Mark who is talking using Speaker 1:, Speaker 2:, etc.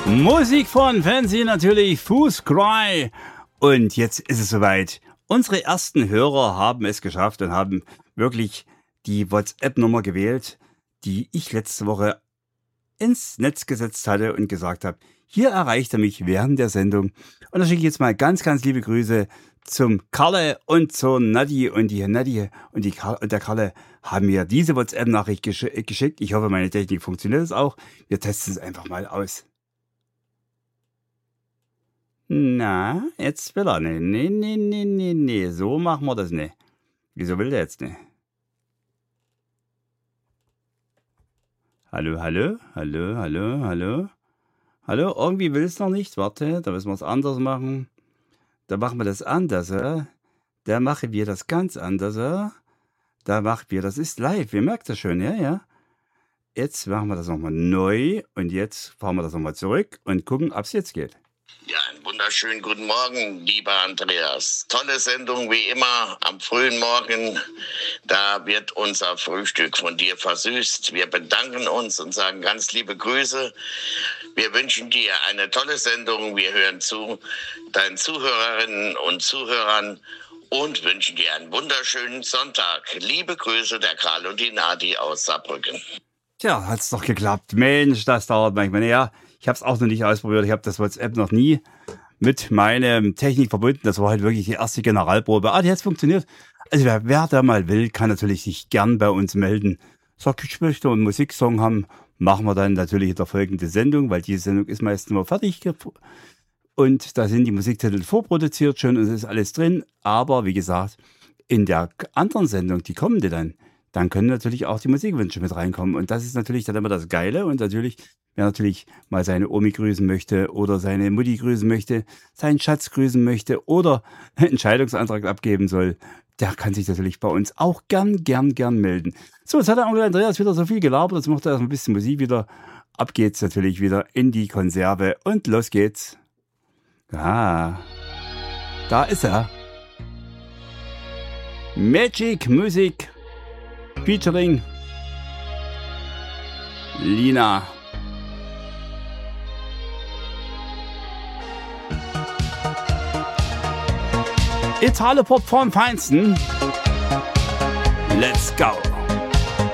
Speaker 1: Musik von Fancy natürlich, Fools Cry. Und jetzt ist es soweit. Unsere ersten Hörer haben es geschafft und haben wirklich die WhatsApp-Nummer gewählt, die ich letzte Woche ins Netz gesetzt hatte und gesagt habe, hier erreicht er mich während der Sendung. Und da schicke ich jetzt mal ganz, ganz liebe Grüße zum Karle und zur Nadi. Und die Nadi und der Karle haben mir diese WhatsApp-Nachricht geschickt. Ich hoffe, meine Technik funktioniert es auch. Wir testen es einfach mal aus. Na, jetzt will er nicht. Nee. So machen wir das nicht. Wieso will der jetzt nicht? Hallo? Hallo, irgendwie will es noch nicht. Warte, da müssen wir es anders machen. Da machen wir das anders. Da machen wir das ganz anders. Da machen wir, das ist live. Ihr merkt das schon, ja? Jetzt machen wir das nochmal neu. Und jetzt fahren wir das nochmal zurück und gucken, ob es jetzt geht.
Speaker 2: Ja, einen wunderschönen guten Morgen, lieber Andreas. Tolle Sendung wie immer am frühen Morgen. Da wird unser Frühstück von dir versüßt. Wir bedanken uns und sagen ganz liebe Grüße. Wir wünschen dir eine tolle Sendung. Wir hören zu deinen Zuhörerinnen und Zuhörern und wünschen dir einen wunderschönen Sonntag. Liebe Grüße, der Karl und die Nadi aus Saarbrücken.
Speaker 1: Tja, hat's doch geklappt. Mensch, das dauert manchmal. Ja, ich habe es auch noch nicht ausprobiert. Ich habe das WhatsApp noch nie mit meiner Technik verbunden. Das war halt wirklich die erste Generalprobe. Die hat funktioniert. Also wer da mal will, kann natürlich sich gern bei uns melden. Sagt, ich möchte einen Musiksong haben, machen wir dann natürlich in der folgenden Sendung, weil diese Sendung ist meistens mal fertig. Und da sind die Musiktitel vorproduziert schon und es ist alles drin. Aber wie gesagt, in der anderen Sendung, die kommende dann können natürlich auch die Musikwünsche mit reinkommen. Und das ist natürlich dann immer das Geile. Und natürlich, wer natürlich mal seine Omi grüßen möchte oder seine Mutti grüßen möchte, seinen Schatz grüßen möchte oder einen Entscheidungsantrag abgeben soll, der kann sich natürlich bei uns auch gern melden. So, jetzt hat der Onkel Andreas wieder so viel gelabert. Jetzt macht er erst ein bisschen Musik wieder. Ab geht's natürlich wieder in die Konserve. Und los geht's. Ah, da ist er. Magic Music featuring Lina. Italo-Pop vom Feinsten. Let's go.